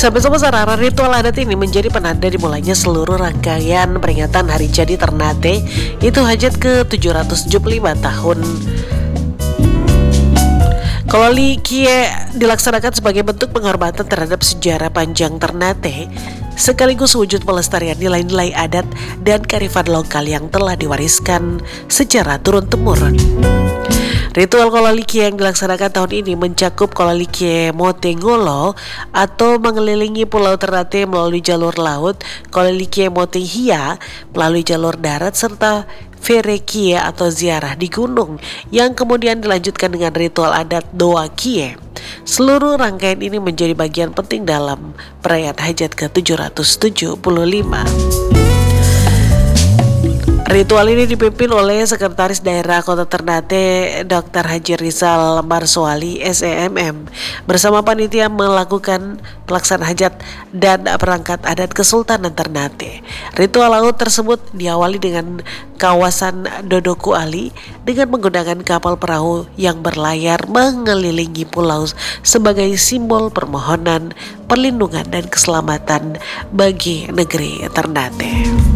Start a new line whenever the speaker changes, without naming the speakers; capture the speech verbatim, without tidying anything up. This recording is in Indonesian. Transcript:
Sahabat-sahabat Sarara, ritual adat ini menjadi penanda dimulainya seluruh rangkaian peringatan Hari Jadi Ternate, itu hajat ke tujuh ratus tujuh puluh lima tahun. Kololi Kie dilaksanakan sebagai bentuk penghormatan terhadap sejarah panjang Ternate, sekaligus wujud pelestarian nilai-nilai adat dan kearifan lokal yang telah diwariskan secara turun-temurun. Ritual Kololi Kie yang dilaksanakan tahun ini mencakup Kololi Kie Motengolo atau mengelilingi Pulau Ternate melalui jalur laut, Kololi Kie Motenghia melalui jalur darat, serta Vere Kie atau ziarah di gunung yang kemudian dilanjutkan dengan ritual adat Doa Kie. Seluruh rangkaian ini menjadi bagian penting dalam perayaan hajat ke tujuh ratus tujuh puluh lima. Ritual ini dipimpin oleh Sekretaris Daerah Kota Ternate dokter Haji Rizal Marswali S E M M bersama panitia melakukan pelaksanaan hajat dan perangkat adat Kesultanan Ternate. Ritual laut tersebut diawali dengan kawasan Dodoku Ali dengan menggunakan kapal perahu yang berlayar mengelilingi pulau sebagai simbol permohonan, perlindungan dan keselamatan bagi negeri Ternate.